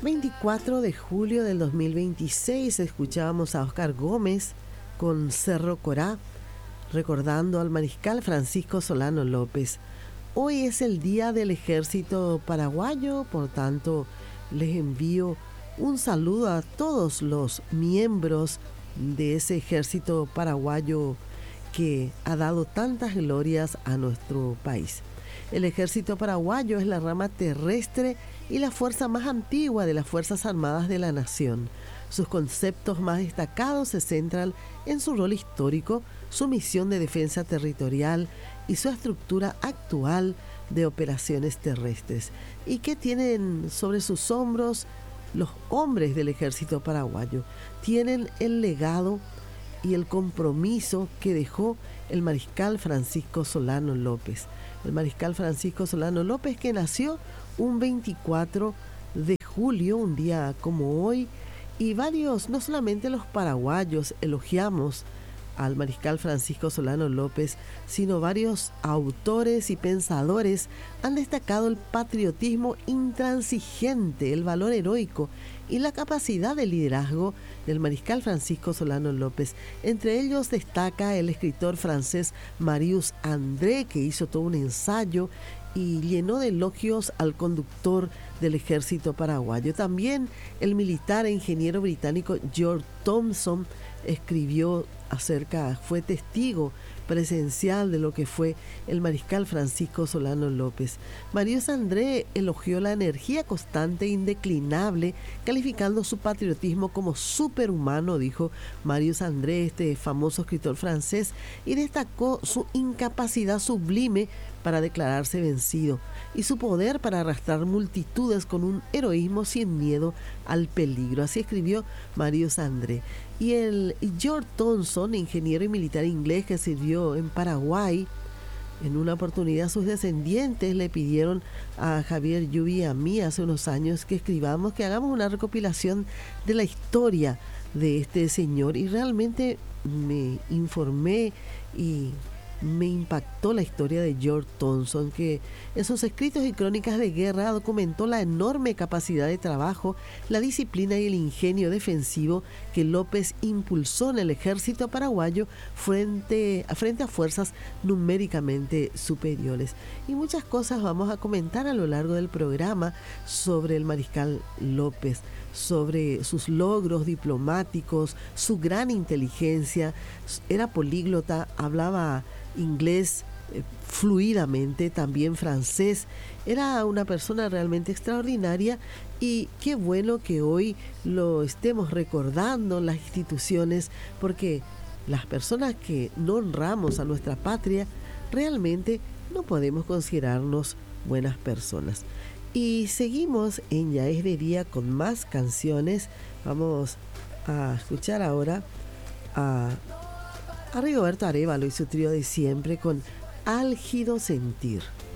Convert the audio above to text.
24 de julio del 2026 escuchábamos a Oscar Gómez con Cerro Corá, recordando al mariscal Francisco Solano López. Hoy es el Día del Ejército Paraguayo, por tanto les envío un saludo a todos los miembros de ese ejército paraguayo que ha dado tantas glorias a nuestro país. El ejército paraguayo es la rama terrestre y la fuerza más antigua de las Fuerzas Armadas de la Nación. Sus conceptos más destacados se centran en su rol histórico, su misión de defensa territorial y su estructura actual de operaciones terrestres. ¿Y qué tienen sobre sus hombros los hombres del ejército paraguayo? Tienen el legado y el compromiso que dejó el mariscal Francisco Solano López. El mariscal Francisco Solano López, que nació un 24 de julio, un día como hoy, y varios, no solamente los paraguayos, elogiamos al mariscal Francisco Solano López, sino varios autores y pensadores han destacado el patriotismo intransigente, el valor heroico y la capacidad de liderazgo del mariscal Francisco Solano López. Entre ellos destaca el escritor francés Marius André, que hizo todo un ensayo y llenó de elogios al conductor del ejército paraguayo. También el militar e ingeniero británico George Thompson fue testigo presencial de lo que fue el mariscal Francisco Solano López. Marius André elogió la energía constante e indeclinable, calificando su patriotismo como superhumano, dijo Marius André, este famoso escritor francés, y destacó su incapacidad sublime para declararse vencido y su poder para arrastrar multitudes con un heroísmo sin miedo al peligro. Así escribió Marius André. Y el George Thompson, ingeniero y militar inglés que sirvió en Paraguay, en una oportunidad sus descendientes le pidieron a Javier Yubi y a mí hace unos años que hagamos una recopilación de la historia de este señor, y realmente me informé y me impactó la historia de George Thompson, que en sus escritos y crónicas de guerra documentó la enorme capacidad de trabajo, la disciplina y el ingenio defensivo que López impulsó en el ejército paraguayo frente a fuerzas numéricamente superiores. Y muchas cosas vamos a comentar a lo largo del programa sobre el mariscal López, sobre sus logros diplomáticos, su gran inteligencia. Era políglota, hablaba inglés fluidamente, también francés. Era una persona realmente extraordinaria, y qué bueno que hoy lo estemos recordando en las instituciones, porque las personas que no honramos a nuestra patria realmente no podemos considerarnos buenas personas. Y seguimos en Ya es de Día con más canciones. Vamos a escuchar ahora a Rigoberto Arévalo y su trío de siempre con Álgido Sentir.